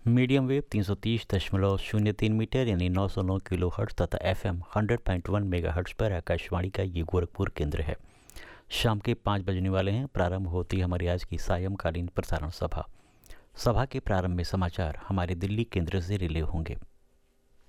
Medium wave 330.03 metre यानी 909 kilo hertz तथा FM 100.1 mega hertz पर आकाशवाणी का ये गोरखपुर केंद्र है। शाम के 5 बजने वाले हैं। प्रारंभ होती है हमारी आज की सायंकालीन प्रसारण सभा। सभा के प्रारंभ में समाचार हमारे दिल्ली केंद्र से रिले होंगे।